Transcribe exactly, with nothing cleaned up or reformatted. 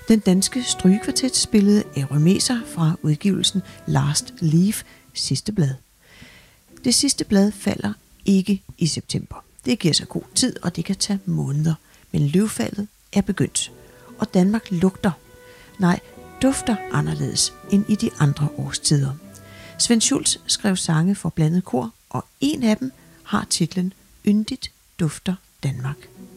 Den danske strygekvartet spillede Eurymeser fra udgivelsen Last Leaf, sidste blad. Det sidste blad falder ikke i september. Det giver sig god tid, og det kan tage måneder. Men løvfaldet er begyndt, og Danmark lugter, nej, dufter anderledes end i de andre årstider. Svend Schultz skrev sange for blandet kor, og en af dem har titlen Yndigt dufter Danmark.